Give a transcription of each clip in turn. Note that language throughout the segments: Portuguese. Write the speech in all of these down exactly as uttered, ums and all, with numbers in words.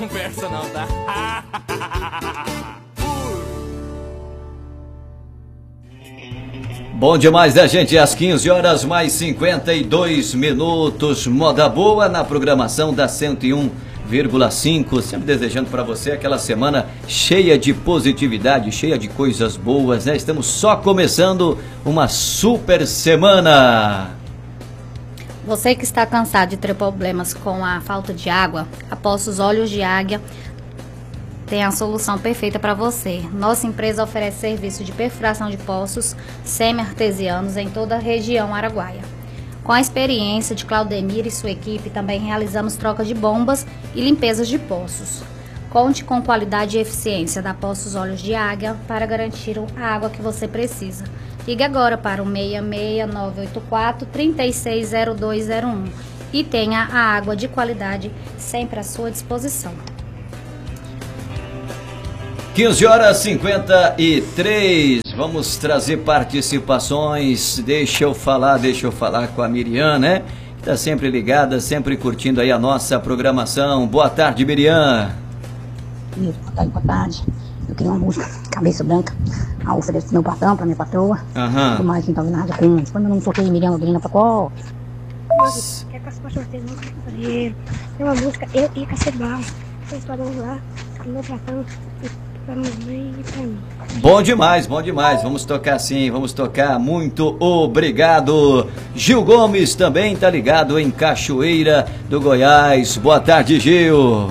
Conversa não, tá? Bom demais, né, gente? Às quinze horas mais cinquenta e dois minutos. Moda boa na programação da cento e um vírgula cinco. Sempre desejando para você aquela semana cheia de positividade, cheia de coisas boas, né? Estamos só começando uma super semana. Você que está cansado de ter problemas com a falta de água, a Poços Olhos de Águia tem a solução perfeita para você. Nossa empresa oferece serviço de perfuração de poços semi-artesianos em toda a região araguaia. Com a experiência de Claudemir e sua equipe, também realizamos troca de bombas e limpezas de poços. Conte com qualidade e eficiência da Poços Olhos de Águia para garantir a água que você precisa. Ligue agora para o seis seis nove oito quatro, três seis zero dois zero um e tenha a água de qualidade sempre à sua disposição. quinze horas e cinquenta e três. Vamos trazer participações. Deixa eu falar, deixa eu falar com a Miriam, né? Que tá sempre ligada, sempre curtindo aí a nossa programação. Boa tarde, Miriam. Boa tarde, boa tarde. Eu queria uma música, Cabeça Branca. Ah, ofereço pro meu patrão, pra minha patroa. Aham. Tudo mais, então, nada com. Quando eu não toquei Miriam Logrina pra qual? Quer que as pessoas tenham música companheiro? Tem uma música, eu e Cacebal. Vocês podem usar pro meu patrão, pra mamãe e pra mim. Bom demais, bom demais. Vamos tocar sim, vamos tocar. Muito obrigado. Gil Gomes também tá ligado em Cachoeira do Goiás. Boa tarde, Gil.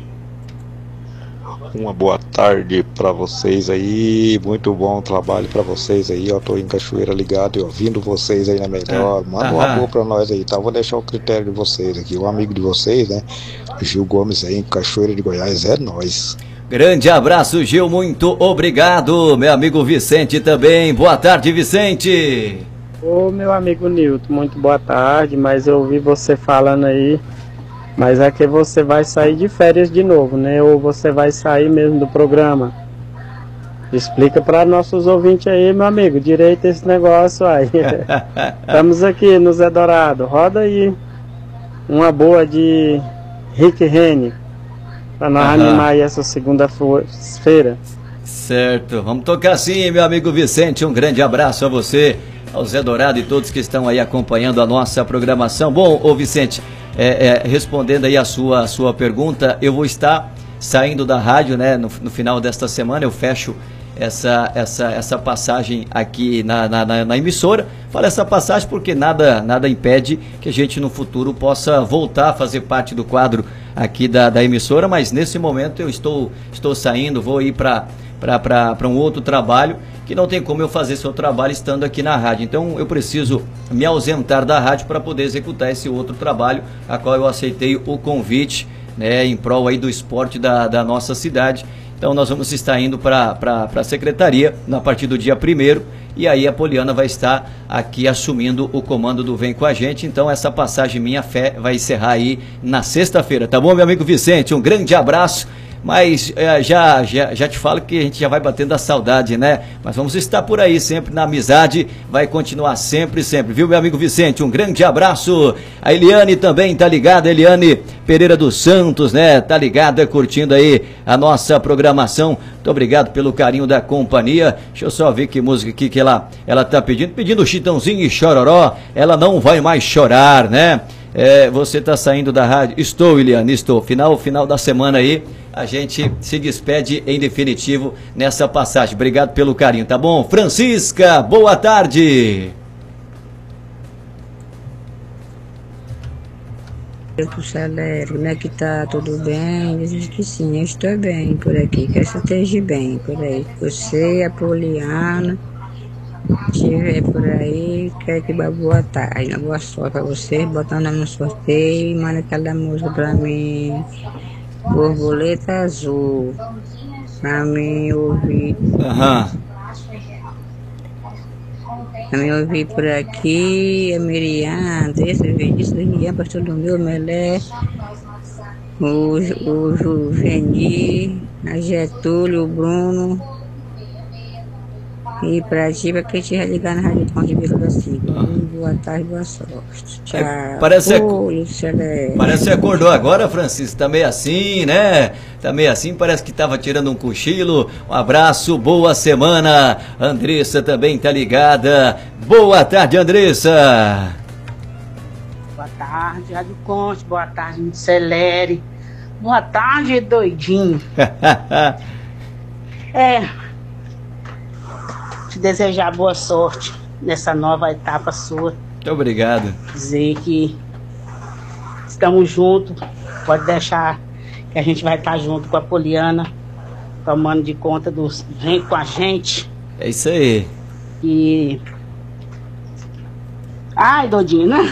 Uma boa tarde para vocês aí, muito bom trabalho para vocês aí, eu tô em Cachoeira ligado e ouvindo vocês aí na melhor, manda um amor para nós aí, tá? Vou deixar o critério de vocês aqui, o amigo de vocês, né? Gil Gomes aí em Cachoeira de Goiás, é nóis. Grande abraço, Gil, muito obrigado. Meu amigo Vicente também, boa tarde, Vicente. Ô meu amigo Nilton, muito boa tarde, mas eu ouvi você falando aí. Mas é que você vai sair de férias de novo, né? Ou você vai sair mesmo do programa. Explica para nossos ouvintes aí, meu amigo, direito esse negócio aí. Estamos aqui no Zé Dourado. Roda aí uma boa de Rick Rennie para nós Aham. animar aí essa segunda-feira. Certo, vamos tocar sim, meu amigo Vicente. Um grande abraço a você, ao Zé Dourado e todos que estão aí acompanhando a nossa programação. Bom, ô Vicente, É, é, respondendo aí a sua, a sua pergunta, eu vou estar saindo da rádio, né, no, no final desta semana. Eu fecho essa, essa, essa passagem aqui na, na, na, na emissora. Falo essa passagem porque nada, nada impede que a gente no futuro possa voltar a fazer parte do quadro aqui da, da emissora, mas nesse momento eu estou, estou saindo, vou ir para para um outro trabalho, que não tem como eu fazer seu trabalho estando aqui na rádio. Então eu preciso me ausentar da rádio para poder executar esse outro trabalho, a qual eu aceitei o convite, né, em prol aí do esporte da, da nossa cidade. Então nós vamos estar indo para a secretaria a partir do dia primeiro, e aí a Poliana vai estar aqui assumindo o comando do Vem Com a Gente. Então essa passagem Minha Fé vai encerrar aí na sexta-feira, tá bom, meu amigo Vicente? Um grande abraço. Mas é, já, já, já te falo que a gente já vai batendo a saudade, né? Mas vamos estar por aí sempre na amizade, vai continuar sempre, sempre, viu, meu amigo Vicente? Um grande abraço. A Eliane também tá ligada, Eliane Pereira dos Santos, né? Tá ligada, curtindo aí a nossa programação. Muito obrigado pelo carinho da companhia. Deixa eu só ver que música aqui que ela, ela tá pedindo. Pedindo Chitãozinho e Chororó. Ela não vai mais chorar, né? É, você está saindo da rádio? Estou, Eliane, estou. Final, final da semana aí, a gente se despede em definitivo nessa passagem. Obrigado pelo carinho, tá bom? Francisca, boa tarde. Eu Celero, como é que tá? Tudo bem? Desejo que sim, eu estou bem por aqui, que você esteja bem por aí. Você, a Poliana, estiver por aí, quero que vá boa tarde, uma boa sorte pra você, botando no sorteio e manda aquela música pra mim, Borboleta Azul, pra mim ouvir. Aham. Pra mim ouvir por aqui, a Miriam, Andressa, Vinícius, Miriam, pastor do meu, Melé, o, o Juvenil, a Getúlio, o Bruno, E pra ti, pra quem estiver ligando na Rádio Conde Vila da Silva. Ah. Boa tarde, boa sorte. Tchau. É, parece, Ô, Lucilene. parece que acordou agora, Francisco. Tá meio assim, né? Tá meio assim, parece que tava tirando um cochilo. Um abraço, boa semana. Andressa também tá ligada. Boa tarde, Andressa. Boa tarde, Rádio Conte. Boa tarde, Celere. Boa tarde, doidinho. É, te desejar boa sorte nessa nova etapa sua. Muito obrigado. Dizer que estamos juntos. Pode deixar que a gente vai estar junto com a Poliana, tomando de conta dos. Vem com a gente. É isso aí. E. Ai, doidinho, né?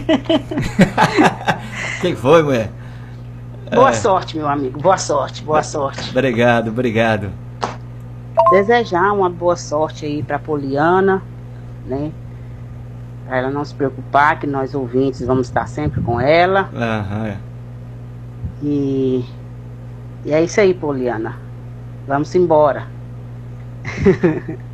Quem foi, mulher? Boa É. sorte, meu amigo. Boa sorte, boa sorte. Obrigado, obrigado. Desejar uma boa sorte aí pra Poliana, né? Pra ela não se preocupar, que nós ouvintes vamos estar sempre com ela. Aham, é. E, e é isso aí, Poliana. Vamos embora.